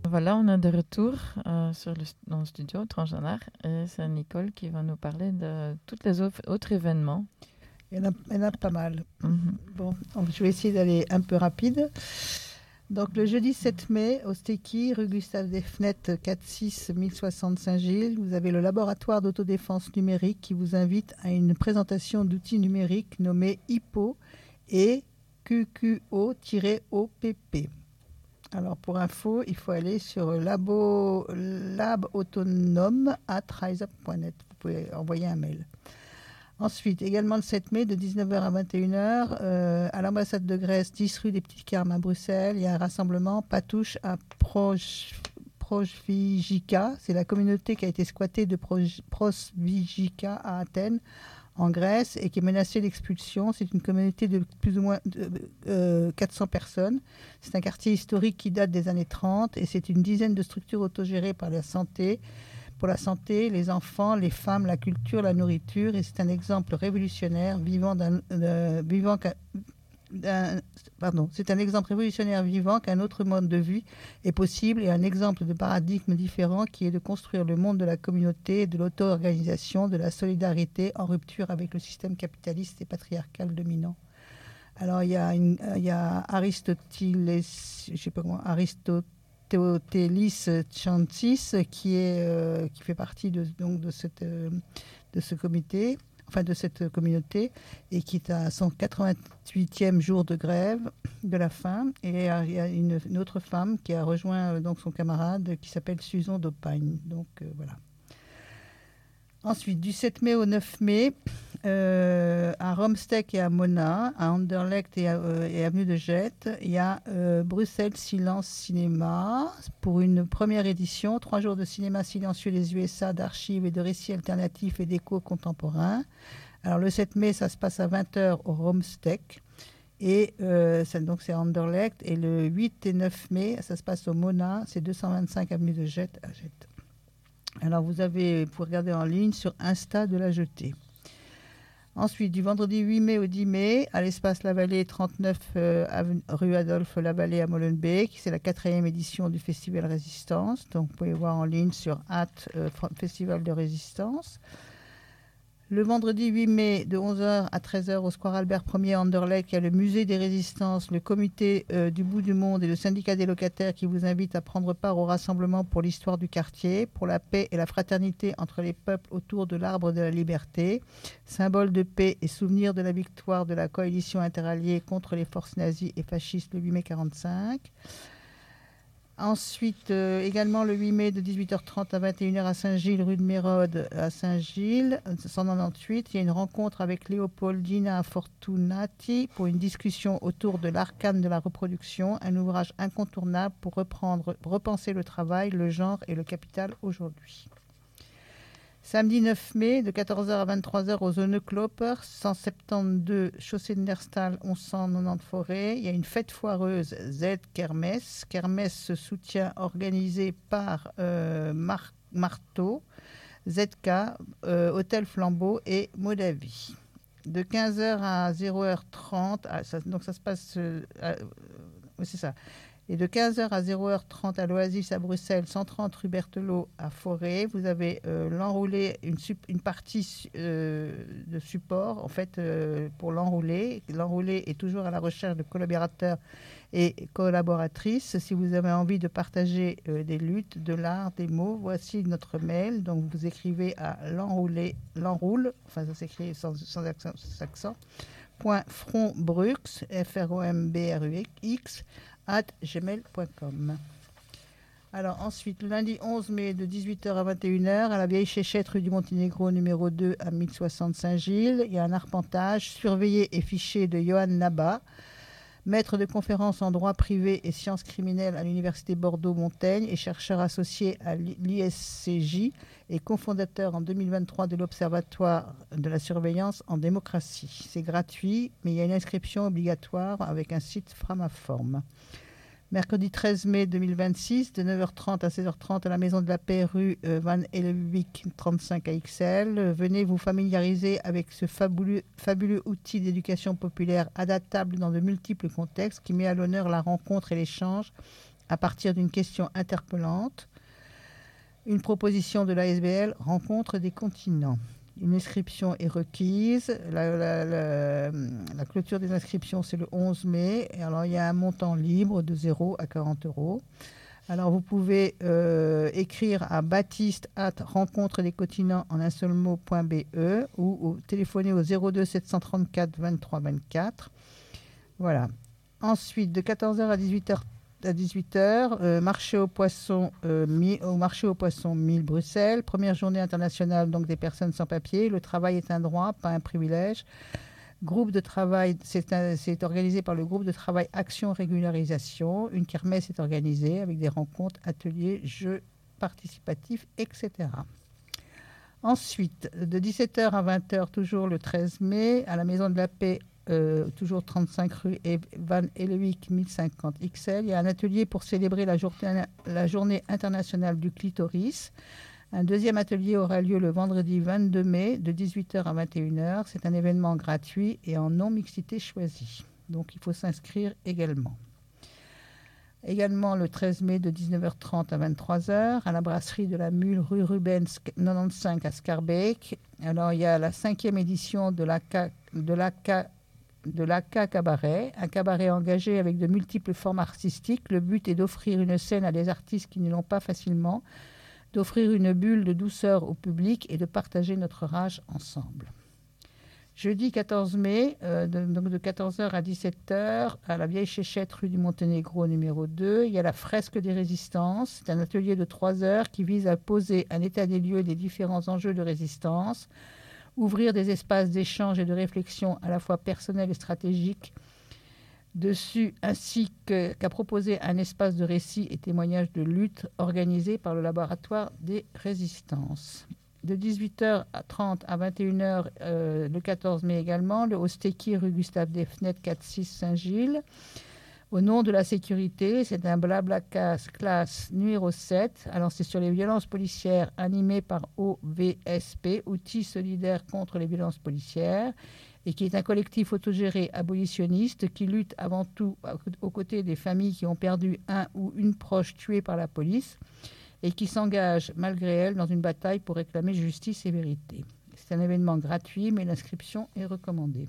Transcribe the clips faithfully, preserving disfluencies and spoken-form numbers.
Voilà, on est de retour euh, sur le, dans le studio Transgenre et c'est Nicole qui va nous parler de tous les autres, autres événements. Il y en a, il y en a pas mal. Mhm. Bon, donc je vais essayer d'aller un peu rapide. Donc le jeudi sept mai, au Stéqui, rue Gustave Desfenettes, quatre six mille soixante Saint-Gilles, vous avez le laboratoire d'autodéfense numérique qui vous invite à une présentation d'outils numériques nommés HIPPO et Q Q O-O P P. Alors pour info, il faut aller sur labo, labautonome arobase riseup point net. Vous pouvez envoyer un mail. Ensuite, également le sept mai, de dix-neuf heures à vingt et une heures, euh, à l'ambassade de Grèce, dix rue des Petites Carmes à Bruxelles, il y a un rassemblement Patouche à Prosvigica. C'est la communauté qui a été squattée de Prosvigica à Athènes, en Grèce, et qui est menacée d'expulsion. C'est une communauté de plus ou moins de, euh, quatre cents personnes. C'est un quartier historique qui date des années trente, et c'est une dizaine de structures autogérées par la santé, pour la santé, les enfants, les femmes, la culture, la nourriture. Et c'est un exemple révolutionnaire vivant d'un, euh, vivant qu'un, d'un, pardon, c'est un exemple révolutionnaire vivant qu'un autre mode de vie est possible, et un exemple de paradigme différent qui est de construire le monde de la communauté, de l'auto-organisation, de la solidarité en rupture avec le système capitaliste et patriarcal dominant. Alors il y a, une, il y a Aristoteles, je sais pas comment, Aristoteles Théotélis Chantis, qui, est, euh, qui fait partie de, donc de, cette, euh, de ce comité, enfin de cette communauté, et qui est à son quatre-vingt-huitième jour de grève de la faim. Et il y a une, une autre femme qui a rejoint euh, donc son camarade qui s'appelle Susan d'Opagne. Donc euh, voilà. Ensuite, du sept mai au neuf mai, euh, à Romstek et à Mona, à Anderlecht et, à, euh, et avenue de Jette, il y a euh, Bruxelles Silence Cinéma pour une première édition, trois jours de cinéma silencieux des U S A, d'archives et de récits alternatifs et d'échos contemporains. Alors le sept mai, ça se passe à vingt heures au Romstek. Et euh, ça, donc c'est à Anderlecht. Et le huit et neuf mai, ça se passe au Mona, c'est deux cent vingt-cinq avenue de Jette à Jette. Alors vous avez, vous pouvez regarder en ligne sur Insta de la Jetée. Ensuite, du vendredi huit mai au dix mai, à l'espace La Vallée, trente-neuf euh, rue Adolphe La Vallée à Molenbeek, c'est la quatrième édition du Festival Résistance. Donc vous pouvez voir en ligne sur hâte euh, Festival de Résistance. Le vendredi huit mai, de onze heures à treize heures, au Square Albert Ier à Anderlecht, il y a le musée des résistances, le comité euh, du bout du monde et le syndicat des locataires qui vous invitent à prendre part au rassemblement pour l'histoire du quartier, pour la paix et la fraternité entre les peuples autour de l'arbre de la liberté, symbole de paix et souvenir de la victoire de la coalition interalliée contre les forces nazies et fascistes le huit mai quarante-cinq. Ensuite, euh, également le huit mai de dix-huit heures trente à vingt et une heures à Saint-Gilles, rue de Mérode à Saint-Gilles, cent quatre-vingt-dix-huit, il y a une rencontre avec Leopoldina Fortunati pour une discussion autour de l'arcane de la reproduction, un ouvrage incontournable pour reprendre, repenser le travail, le genre et le capital aujourd'hui. Samedi neuf mai, de quatorze heures à vingt-trois heures, au Zone Klopper, cent soixante-douze chaussée de Nerstal, onze cent quatre-vingt-dix Forêt. Il y a une fête foireuse Z Kermesse. Kermesse soutien organisé par euh, Mar- Marteau, Z K, euh, Hôtel Flambeau et Modavi. De quinze heures à zéro heure trente, ah, ça, donc ça se passe... Euh, euh, c'est ça. Et de quinze heures à zéro heure trente à l'Oasis à Bruxelles, cent trente rue Berthelot à Forêt, vous avez euh, l'enroulé, une, une partie euh, de support, en fait, euh, pour l'enroulé. L'enroulé est toujours à la recherche de collaborateurs et collaboratrices. Si vous avez envie de partager euh, des luttes, de l'art, des mots, voici notre mail. Donc vous écrivez à l'enroulé, l'enroule, enfin ça s'écrit sans, sans accent, sans accent, point frontbrux, F R O M B R U X, at gmail point com. Alors ensuite, le lundi onze mai de dix-huit heures à vingt et une heures, à la Vieille Chéchette, rue du Monténégro, numéro deux à mille soixante Saint-Gilles, il y a un arpentage surveillé et fiché de Johan Naba, maître de conférences en droit privé et sciences criminelles à l'Université Bordeaux-Montaigne et chercheur associé à l'I S C J et cofondateur en deux mille vingt-trois de l'Observatoire de la surveillance en démocratie. C'est gratuit, mais il y a une inscription obligatoire avec un site Framaform. Mercredi treize mai deux mille vingt-six, de neuf heures trente à seize heures trente à la Maison de la Paix, rue euh, Van Elwick trente-cinq à X L. Venez vous familiariser avec ce fabuleux, fabuleux outil d'éducation populaire adaptable dans de multiples contextes qui met à l'honneur la rencontre et l'échange à partir d'une question interpellante. Une proposition de l'A S B L rencontre des continents. Une inscription est requise. La, la, la, la clôture des inscriptions, c'est le onze mai. Et alors, il y a un montant libre de zéro à quarante euros. Alors, vous pouvez euh, écrire à baptiste arobase rencontre des continents en un seul mot point b e ou, ou téléphoner au zéro deux sept cent trente-quatre vingt-trois vingt-quatre. Voilà. Ensuite, de quatorze heures à dix-huit heures, à dix-huit heures euh, marché aux poissons, euh, mi, au marché aux poissons mille Bruxelles. Première journée internationale donc des personnes sans papier. Le travail est un droit, pas un privilège. Groupe de travail, c'est, un, c'est organisé par le groupe de travail Action Régularisation. Une kermesse est organisée avec des rencontres, ateliers, jeux participatifs, et cetera. Ensuite, de dix-sept heures à vingt heures, toujours le treize mai, à la Maison de la Paix, euh, toujours trente-cinq rue Van Helwijk mille cinquante X L, il y a un atelier pour célébrer la journée, la journée internationale du clitoris. Un deuxième atelier aura lieu le vendredi vingt-deux mai de dix-huit heures à vingt et une heures. C'est un événement gratuit et en non-mixité choisie. Donc, il faut s'inscrire également. Également le treize mai de dix-neuf heures trente à vingt-trois heures à la brasserie de la Mule rue Rubens quatre-vingt-quinze à Scarbeck. Alors, il y a la cinquième édition de l'A K, de l'A K, de l'A K Cabaret, un cabaret engagé avec de multiples formes artistiques. Le but est d'offrir une scène à des artistes qui ne l'ont pas facilement, d'offrir une bulle de douceur au public et de partager notre rage ensemble. Jeudi quatorze mai, euh, de, donc de quatorze heures à dix-sept heures, à la Vieille Chéchette, rue du Monténégro, numéro deux, il y a la fresque des résistances. C'est un atelier de trois heures qui vise à poser un état des lieux des différents enjeux de résistance, ouvrir des espaces d'échange et de réflexion à la fois personnels et stratégiques dessus, ainsi que, qu'à proposer un espace de récit et témoignage de lutte organisé par le laboratoire des résistances. De dix-huit heures trente à vingt et une heures, euh, le quatorze mai également, le Hostéki, rue Gustave Defnet, quatre-vingt-six Saint-Gilles. Au nom de la sécurité, c'est un blabla classe numéro sept. Alors, c'est sur les violences policières animé par O V S P, Outils solidaires contre les violences policières, et qui est un collectif autogéré abolitionniste qui lutte avant tout aux côtés des familles qui ont perdu un ou une proche tuée par la police et qui s'engage, malgré elle, dans une bataille pour réclamer justice et vérité. C'est un événement gratuit, mais l'inscription est recommandée.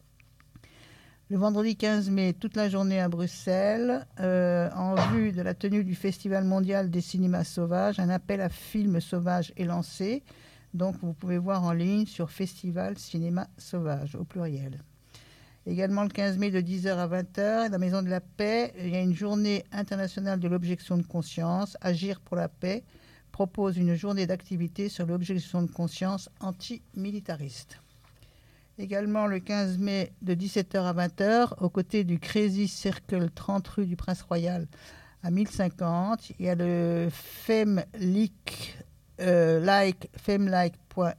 Le vendredi quinze mai, toute la journée à Bruxelles, euh, en vue de la tenue du Festival mondial des cinémas sauvages, un appel à films sauvages est lancé. Donc, vous pouvez voir en ligne sur Festival Cinéma Sauvage, au pluriel. Également, le quinze mai, de dix heures à vingt heures, à la Maison de la Paix, il y a une journée internationale de l'objection de conscience. Agir pour la paix propose une journée d'activité sur l'objection de conscience antimilitariste. Également, le quinze mai, de dix-sept heures à vingt heures, aux côtés du Crazy Circle, trente rue du Prince-Royal à mille cinquante, il y a le FemLike, euh, like, femlike point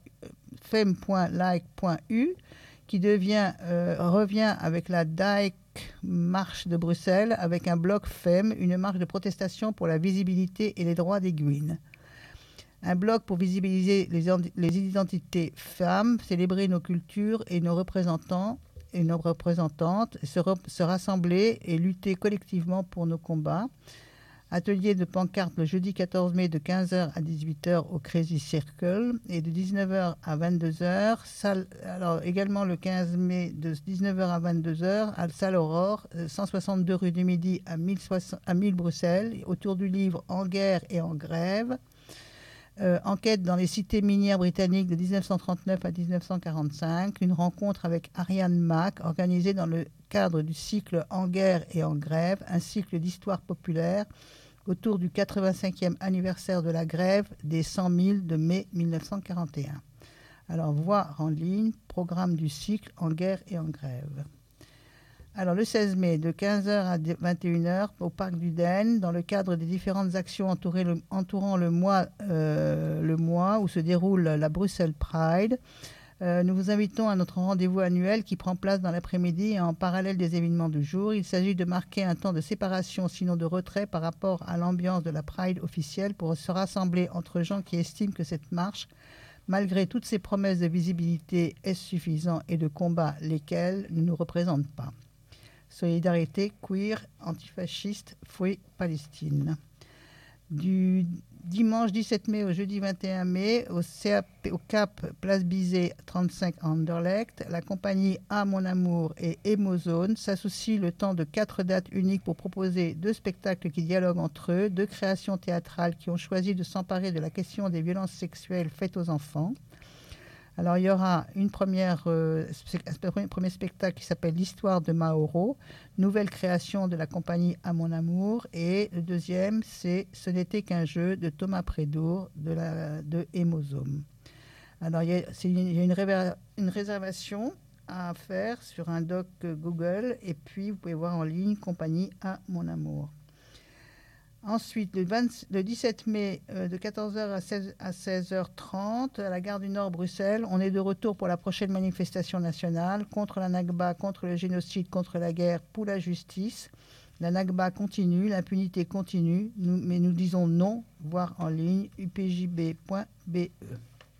u qui devient, euh, revient avec la Dyke Marche de Bruxelles avec un bloc Femme, une marche de protestation pour la visibilité et les droits des Gwyn. Un bloc pour visibiliser les, les identités femmes, célébrer nos cultures et nos représentants et nos représentantes, se, re, se rassembler et lutter collectivement pour nos combats. Atelier de pancarte le jeudi quatorze mai de quinze heures à dix-huit heures au Crazy Circle et de dix-neuf heures à vingt-deux heures. Salle, alors également le quinze mai de dix-neuf heures à vingt-deux heures à Salle Aurore, cent soixante-deux rue du Midi à mille, à mille Bruxelles, autour du livre En guerre et en grève. Euh, enquête dans les cités minières britanniques de dix-neuf cent trente-neuf à dix-neuf cent quarante-cinq, une rencontre avec Ariane Mack organisée dans le cadre du cycle En guerre et en grève, un cycle d'histoire populaire autour du quatre-vingt-cinquième anniversaire de la grève des cent mille de mai mille neuf cent quarante et un. Alors, voir en ligne, programme du cycle En guerre et en grève. Alors, le seize mai, de quinze heures à vingt et une heures, au Parc du Den, dans le cadre des différentes actions le, entourant le mois, euh, le mois où se déroule la Bruxelles Pride, euh, nous vous invitons à notre rendez-vous annuel qui prend place dans l'après-midi et en parallèle des événements du jour. Il s'agit de marquer un temps de séparation, sinon de retrait, par rapport à l'ambiance de la Pride officielle pour se rassembler entre gens qui estiment que cette marche, malgré toutes ces promesses de visibilité, est suffisante et de combat, lesquelles ne nous représentent pas. Solidarité queer, antifasciste, Fouet Palestine. Du dimanche dix-sept mai au jeudi vingt et un mai, au, C A P, au Cap Place Bizet trente-cinq à Anderlecht, la compagnie A Mon Amour et Emozone s'associent le temps de quatre dates uniques pour proposer deux spectacles qui dialoguent entre eux, deux créations théâtrales qui ont choisi de s'emparer de la question des violences sexuelles faites aux enfants. Alors, il y aura une première, euh, un premier spectacle qui s'appelle L'Histoire de Mauro, nouvelle création de la compagnie À Mon Amour. Et le deuxième, c'est Ce n'était qu'un jeu de Thomas Prédour de, la, de Emozome. Alors, il y a, c'est une, il y a une, réver, une réservation à faire sur un doc Google. Et puis, vous pouvez voir en ligne compagnie À Mon Amour. Ensuite, le, vingt, le dix-sept mai, euh, de quatorze heures à seize heures trente, à la gare du Nord, Bruxelles, on est de retour pour la prochaine manifestation nationale contre la Nakba, contre le génocide, contre la guerre, pour la justice. La Nakba continue, l'impunité continue, nous, mais nous disons non, voir en ligne, u p j b point b e.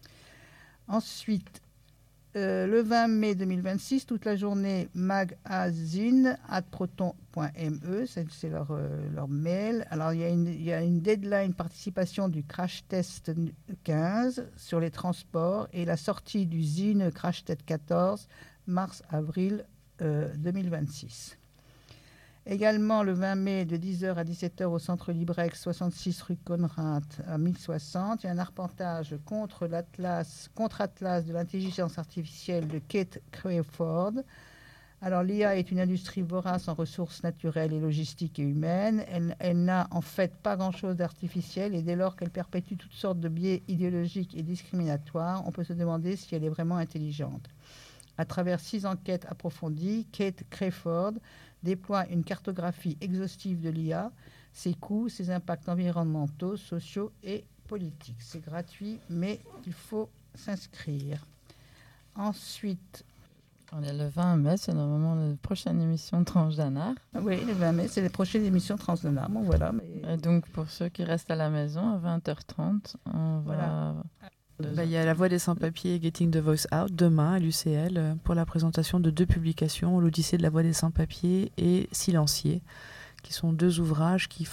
Ensuite, Euh, le vingt mai deux mille vingt-six, toute la journée, magazine arobase proton point m e, c'est, c'est leur, euh, leur mail. Alors, il y, a une, il y a une deadline participation du Crash Test quinze sur les transports et la sortie du zine Crash Test quatorze, mars-avril euh, deux mille vingt-six. Également, le vingt mai, de dix heures à dix-sept heures, au centre Librex, soixante-six rue Conrad, à mille soixante, il y a un arpentage contre l'Atlas, contre Atlas de l'intelligence artificielle de Kate Crayford. Alors, l'I A est une industrie vorace en ressources naturelles et logistiques et humaines. Elle, elle n'a en fait pas grand-chose d'artificiel et dès lors qu'elle perpétue toutes sortes de biais idéologiques et discriminatoires, on peut se demander si elle est vraiment intelligente. À travers six enquêtes approfondies, Kate Crayford déploie une cartographie exhaustive de l'I A, ses coûts, ses impacts environnementaux, sociaux et politiques. C'est gratuit, mais il faut s'inscrire. Ensuite... On est le vingt mai, c'est normalement la prochaine émission Transgenre. Oui, le vingt mai, c'est la prochaine émission Transgenre. Bon, voilà, mais... Et donc, pour ceux qui restent à la maison, à vingt heures trente, on voilà. va... Bah, il y a La Voix des Sans-Papiers et Getting the Voice Out demain à l'U C L pour la présentation de deux publications, L'Odyssée de la Voix des Sans-Papiers et Silencier, qui sont deux ouvrages qui